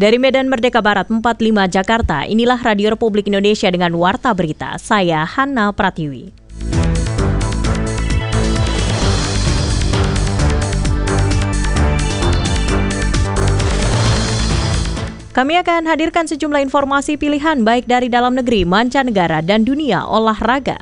Dari Medan Merdeka Barat 45 Jakarta, inilah Radio Republik Indonesia dengan Warta Berita. Saya Hana Pratiwi. Kami akan hadirkan sejumlah informasi pilihan baik dari dalam negeri, mancanegara, dan dunia olahraga.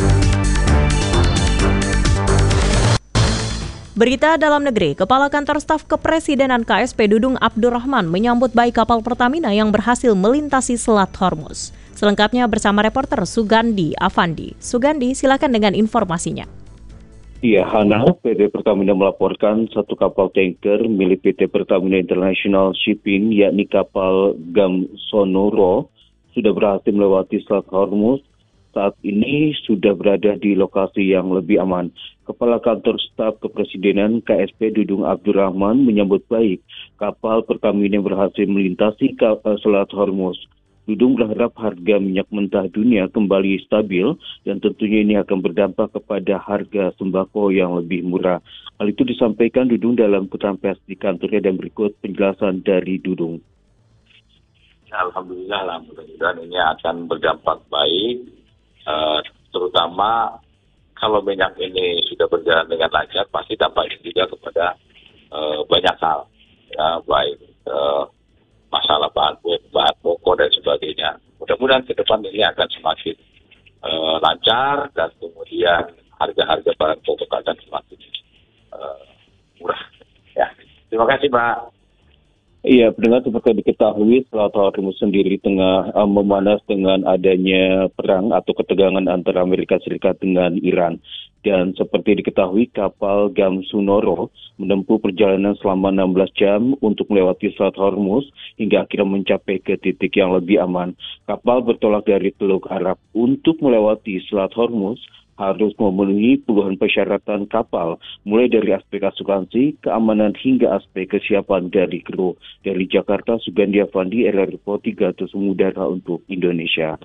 Berita dalam negeri, Kepala Kantor Staf Kepresidenan KSP Dudung Abdurrahman menyambut baik kapal Pertamina yang berhasil melintasi Selat Hormuz. Selengkapnya bersama reporter Sugandi Afandi. Sugandi, silakan dengan informasinya. Ya, Hana, PT Pertamina melaporkan satu kapal tanker milik PT Pertamina International Shipping, yakni kapal GAM Sonoro, sudah berhasil melewati Selat Hormuz. Saat ini sudah berada di lokasi yang lebih aman. Kepala Kantor Staf Kepresidenan KSP Dudung Abdurrahman menyambut baik kapal Pertamina yang berhasil melintasi Selat Hormuz. Dudung berharap harga minyak mentah dunia kembali stabil dan tentunya ini akan berdampak kepada harga sembako yang lebih murah. Hal itu disampaikan Dudung dalam keterangan pers di kantornya dan berikut penjelasan dari Dudung. Alhamdulillah, mudah-mudahan ini akan berdampak baik, terutama kalau minyak ini sudah berjalan dengan lancar, pasti dampaknya juga kepada banyak hal, ya, baik masalah bahan pokok dan sebagainya. Mudah-mudahan ke depan ini akan semakin lancar dan kemudian harga-harga barang pokok akan semakin murah. Ya, terima kasih, Pak. Iya, pendengar, seperti diketahui, Selat Hormuz sendiri tengah memanas dengan adanya perang atau ketegangan antara Amerika Serikat dengan Iran. Dan seperti diketahui, kapal GAM Sonoro menempuh perjalanan selama 16 jam untuk melewati Selat Hormuz hingga akhirnya mencapai ke titik yang lebih aman. Kapal bertolak dari Teluk Arab. Untuk melewati Selat Hormuz harus memenuhi puluhan persyaratan kapal, mulai dari aspek asuransi, keamanan, hingga aspek kesiapan dari kru. Dari Jakarta, Sugandi Afandi, RRI 3 Udara untuk Indonesia.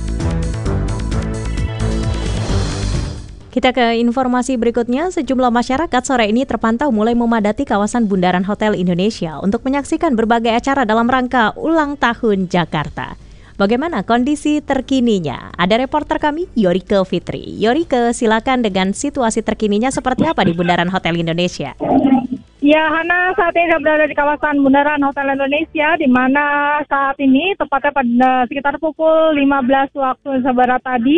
Kita ke informasi berikutnya, sejumlah masyarakat sore ini terpantau mulai memadati kawasan Bundaran Hotel Indonesia untuk menyaksikan berbagai acara dalam rangka ulang tahun Jakarta. Bagaimana kondisi terkininya? Ada reporter kami, Yorike Fitri. Yorike, silakan dengan situasi terkininya seperti apa di Bundaran Hotel Indonesia? Ya, Hana, saat ini saya berada di kawasan Bundaran Hotel Indonesia, di mana saat ini, tepatnya pada sekitar pukul 15 waktu Indonesia Barat tadi,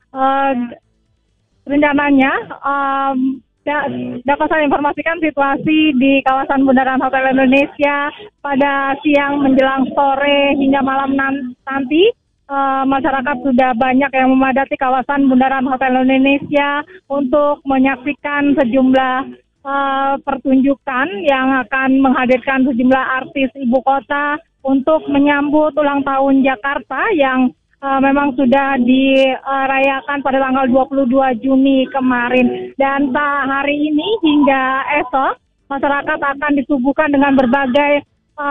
rencananya dapat saya informasikan situasi di kawasan Bundaran Hotel Indonesia pada siang menjelang sore hingga malam nanti. Masyarakat sudah banyak yang memadati kawasan Bundaran Hotel Indonesia untuk menyaksikan sejumlah pertunjukan yang akan menghadirkan sejumlah artis ibu kota untuk menyambut ulang tahun Jakarta yang memang sudah dirayakan pada tanggal 22 Juni kemarin. Dan hari ini hingga esok, masyarakat akan disuguhkan dengan berbagai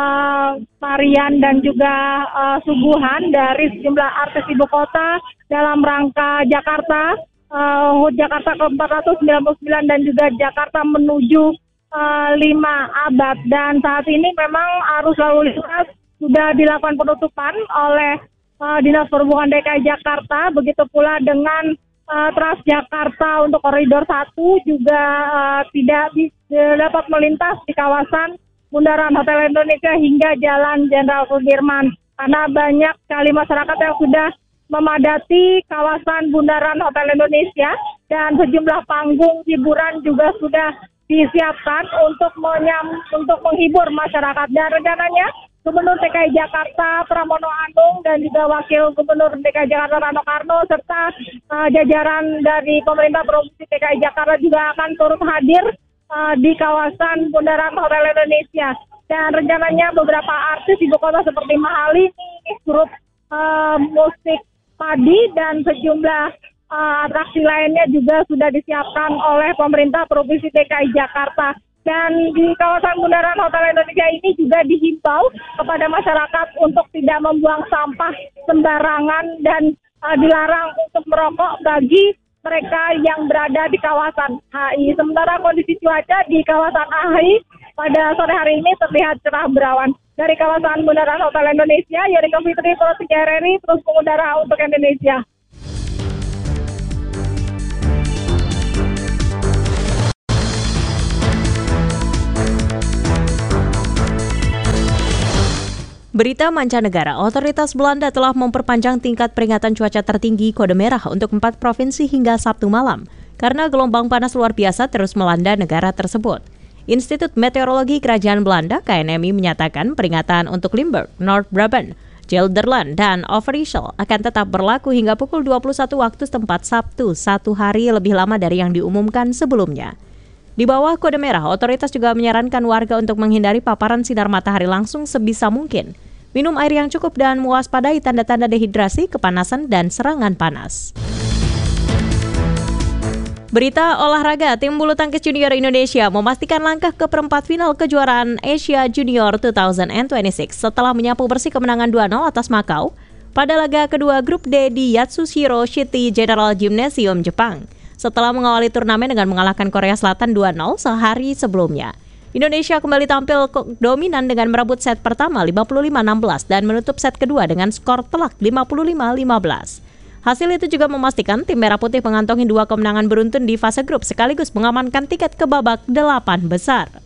tarian dan juga suguhan dari sejumlah artis ibu kota dalam rangka Jakarta, HUT Jakarta ke-499 dan juga Jakarta menuju 5 abad. Dan saat ini memang arus lalu lintas sudah dilakukan penutupan oleh Dinas Perhubungan DKI Jakarta, begitu pula dengan Transjakarta untuk koridor 1 juga tidak dapat melintas di kawasan Bundaran Hotel Indonesia hingga Jalan Jenderal Sudirman, karena banyak sekali masyarakat yang sudah memadati kawasan Bundaran Hotel Indonesia dan sejumlah panggung hiburan juga sudah disiapkan untuk menghibur masyarakat. Dan rencananya Gubernur DKI Jakarta Pramono Anung dan juga Wakil Gubernur DKI Jakarta Rano Karno serta jajaran dari pemerintah Provinsi DKI Jakarta juga akan turut hadir di kawasan Bundaran Hotel Indonesia. Dan rencananya beberapa artis ibu kota seperti Mahalini, grup musik Padi dan sejumlah atraksi lainnya juga sudah disiapkan oleh pemerintah Provinsi DKI Jakarta. Dan di kawasan Bundaran Hotel Indonesia ini juga dihimbau kepada masyarakat untuk tidak membuang sampah sembarangan dan dilarang untuk merokok bagi mereka yang berada di kawasan HI. Sementara kondisi cuaca di kawasan HI pada sore hari ini terlihat cerah berawan. dari kawasan Bundaran Hotel Indonesia, Yerika Fitri, Prasetya RRI, terus mengudara untuk Indonesia. Berita mancanegara, otoritas Belanda telah memperpanjang tingkat peringatan cuaca tertinggi kode merah untuk 4 provinsi hingga Sabtu malam, karena gelombang panas luar biasa terus melanda negara tersebut. Institut Meteorologi Kerajaan Belanda, KNMI, menyatakan peringatan untuk Limburg, North Brabant, Gelderland, dan Overijssel akan tetap berlaku hingga pukul 21 waktu setempat Sabtu, 1 hari lebih lama dari yang diumumkan sebelumnya. Di bawah kode merah, otoritas juga menyarankan warga untuk menghindari paparan sinar matahari langsung sebisa mungkin, minum air yang cukup dan mewaspadai tanda-tanda dehidrasi, kepanasan, dan serangan panas. Berita olahraga, tim bulu tangkis junior Indonesia memastikan langkah ke perempat final kejuaraan Asia Junior 2026 setelah menyapu bersih kemenangan 2-0 atas Makau pada laga kedua grup D di Yatsushiro City General Gymnasium, Jepang. Setelah mengawali turnamen dengan mengalahkan Korea Selatan 2-0 sehari sebelumnya. Indonesia kembali tampil dominan dengan merebut set pertama 55-16 dan menutup set kedua dengan skor telak 55-15. Hasil itu juga memastikan tim Merah Putih mengantongi 2 kemenangan beruntun di fase grup sekaligus mengamankan tiket ke babak 8 besar.